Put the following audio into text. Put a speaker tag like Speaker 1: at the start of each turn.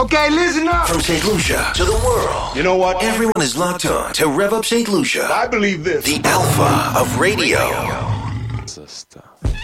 Speaker 1: Okay, listen up.
Speaker 2: From St. Lucia to the world.
Speaker 1: You know what?
Speaker 2: Everyone is locked on to Rev Up St. Lucia.
Speaker 1: I believe this.
Speaker 2: The alpha of radio.
Speaker 3: Sister.